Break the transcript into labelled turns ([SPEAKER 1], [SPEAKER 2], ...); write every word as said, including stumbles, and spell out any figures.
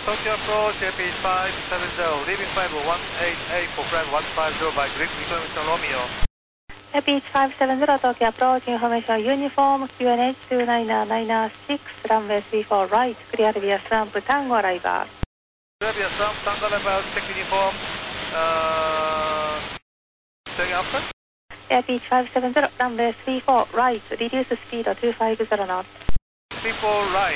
[SPEAKER 1] Tokyo approach, A P H five seven zero, leaving five one eight eight for flight one five zero by direct information Romeo.
[SPEAKER 2] A P H five seven zero, Tokyo approach, information uniform, Q N H two nine nine six, runway three four right, clear via Swamp Tango arrival.
[SPEAKER 1] Clear via Swamp Tango arrival, check uniform, uh, taking after?
[SPEAKER 2] A P H five seven zero, runway three four right, reduce speed two five zero knots.
[SPEAKER 1] three four right.